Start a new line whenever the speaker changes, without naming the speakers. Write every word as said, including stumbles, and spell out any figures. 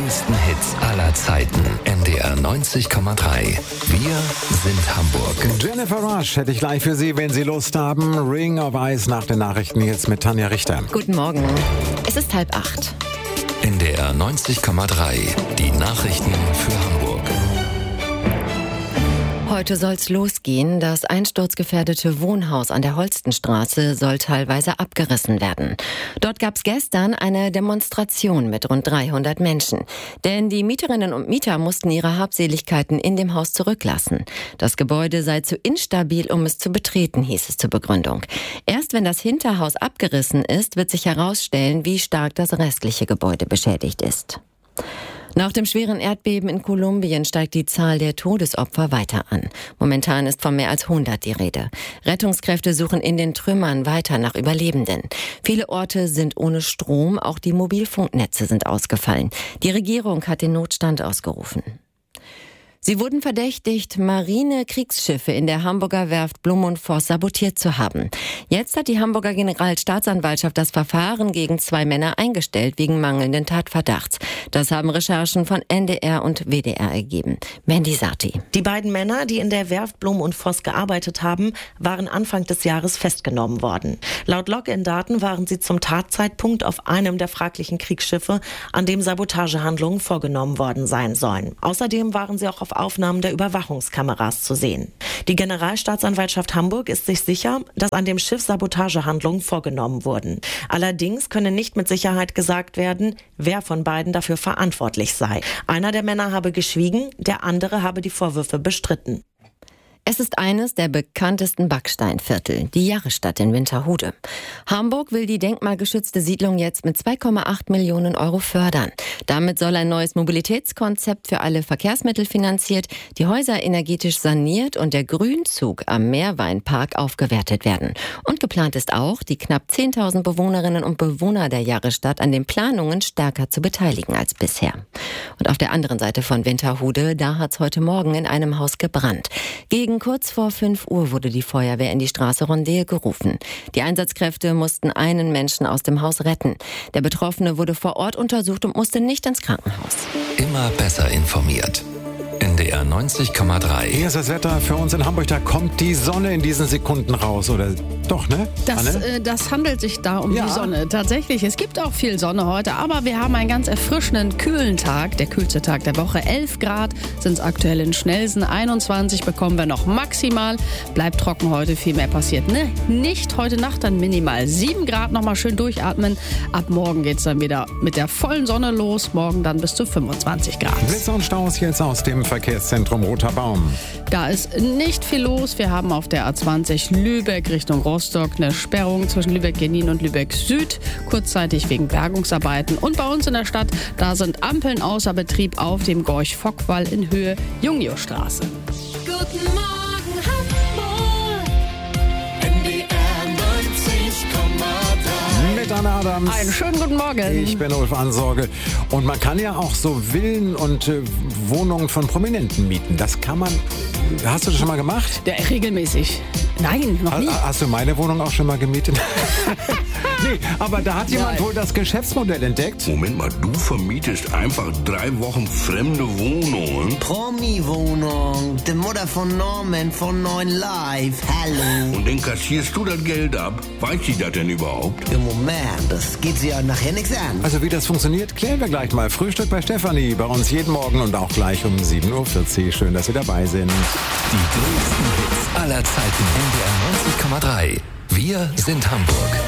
größten Hits aller Zeiten. N D R neunzig Komma drei. Wir sind Hamburg.
Jennifer Rush hätte ich gleich für Sie, wenn Sie Lust haben. Ring of Ice nach den Nachrichten jetzt mit Tanja Richter.
Guten Morgen. Es ist halb acht.
N D R neunzig Komma drei. Die Nachrichten für Hamburg.
Heute soll's losgehen. Das einsturzgefährdete Wohnhaus an der Holstenstraße soll teilweise abgerissen werden. Dort gab's gestern eine Demonstration mit rund dreihundert Menschen. Denn die Mieterinnen und Mieter mussten ihre Habseligkeiten in dem Haus zurücklassen. Das Gebäude sei zu instabil, um es zu betreten, hieß es zur Begründung. Erst wenn das Hinterhaus abgerissen ist, wird sich herausstellen, wie stark das restliche Gebäude beschädigt ist. Nach dem schweren Erdbeben in Kolumbien steigt die Zahl der Todesopfer weiter an. Momentan ist von mehr als hundert die Rede. Rettungskräfte suchen in den Trümmern weiter nach Überlebenden. Viele Orte sind ohne Strom, auch die Mobilfunknetze sind ausgefallen. Die Regierung hat den Notstand ausgerufen. Sie wurden verdächtigt, Marine-Kriegsschiffe in der Hamburger Werft Blum und Voss sabotiert zu haben. Jetzt hat die Hamburger Generalstaatsanwaltschaft das Verfahren gegen zwei Männer eingestellt wegen mangelnden Tatverdachts. Das haben Recherchen von N D R und W D R ergeben. Mandy Sarti.
Die beiden Männer, die in der Werft Blum und Voss gearbeitet haben, waren Anfang des Jahres festgenommen worden. Laut Login-Daten waren sie zum Tatzeitpunkt auf einem der fraglichen Kriegsschiffe, an dem Sabotagehandlungen vorgenommen worden sein sollen. Außerdem waren sie auch auf Aufnahmen der Überwachungskameras zu sehen. Die Generalstaatsanwaltschaft Hamburg ist sich sicher, dass an dem Schiff Sabotagehandlungen vorgenommen wurden. Allerdings könne nicht mit Sicherheit gesagt werden, wer von beiden dafür verantwortlich sei. Einer der Männer habe geschwiegen, der andere habe die Vorwürfe bestritten.
Es ist eines der bekanntesten Backsteinviertel, die Jahrestadt in Winterhude. Hamburg will die denkmalgeschützte Siedlung jetzt mit zwei Komma acht Millionen Euro fördern. Damit soll ein neues Mobilitätskonzept für alle Verkehrsmittel finanziert, die Häuser energetisch saniert und der Grünzug am Meerweinpark aufgewertet werden. Und geplant ist auch, die knapp zehntausend Bewohnerinnen und Bewohner der Jahrestadt an den Planungen stärker zu beteiligen als bisher. Und auf der anderen Seite von Winterhude, da hat es heute Morgen in einem Haus gebrannt. Gegen kurz vor fünf Uhr wurde die Feuerwehr in die Straße Rondel gerufen. Die Einsatzkräfte mussten einen Menschen aus dem Haus retten. Der Betroffene wurde vor Ort untersucht und musste nicht ins Krankenhaus.
Immer besser informiert. N D R neunzig Komma drei.
Hier ist das Wetter für uns in Hamburg. Da kommt die Sonne in diesen Sekunden raus, oder? Doch, ne?
Das, äh, das handelt sich da um
ja.
die Sonne. Tatsächlich, es gibt auch viel Sonne heute, aber wir haben einen ganz erfrischenden, kühlen Tag. Der kühlste Tag der Woche. elf Grad sind es aktuell in Schnelsen. einundzwanzig bekommen wir noch maximal. Bleibt trocken heute, viel mehr passiert ne? nicht. Heute Nacht dann minimal sieben Grad. Nochmal schön durchatmen. Ab morgen geht es dann wieder mit der vollen Sonne los. Morgen dann bis zu fünfundzwanzig Grad.
Blitze und Staus jetzt aus dem Verkehrszentrum Roter Baum.
Da ist nicht viel los. Wir haben auf der A zwanzig Lübeck Richtung Rostock eine Sperrung zwischen Lübeck-Genin und Lübeck Süd, kurzzeitig wegen Bergungsarbeiten. Und bei uns in der Stadt, da sind Ampeln außer Betrieb auf dem Gorch-Fock-Wall in Höhe Jungjosstraße.
Guten Morgen Hamburg, N D R neunzig Komma drei.
Mit Anna Adams.
Einen schönen guten Morgen.
Ich bin Ulf Ansorge. Und man kann ja auch so Villen und äh, Wohnungen von Prominenten mieten. Das kann man... Hast du das schon mal gemacht?
Ja, regelmäßig. Nein, noch nie.
Ha, hast du meine Wohnung auch schon mal gemietet? Nee, aber da hat jemand
Nein.
wohl das Geschäftsmodell entdeckt.
Moment mal, du vermietest einfach drei Wochen fremde Wohnungen?
Promi-Wohnung, die Mutter von Norman von neun Live, hallo.
Und dann kassierst du das Geld ab? Weiß sie das denn überhaupt?
Im Moment, das geht sie ja nachher nichts an.
Also wie das funktioniert, klären wir gleich mal. Frühstück bei Stefanie, bei uns jeden Morgen und auch gleich um sieben Uhr vierzig. Schön, dass Sie dabei sind.
Die größten Hits aller Zeiten. N D R neunzig Komma drei. Wir sind Hamburg.